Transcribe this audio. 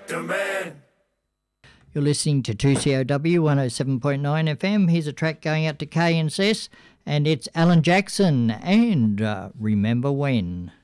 Tractor Man. You're listening to 2COW 107.9 FM. Here's a track going out to KNSS, and it's Alan Jackson and Remember When.